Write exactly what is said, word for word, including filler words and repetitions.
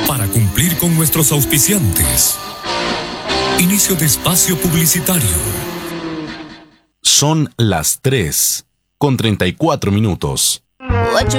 para cumplir con nuestros auspiciantes. Inicio de espacio publicitario. Son las tres con treinta y cuatro minutos.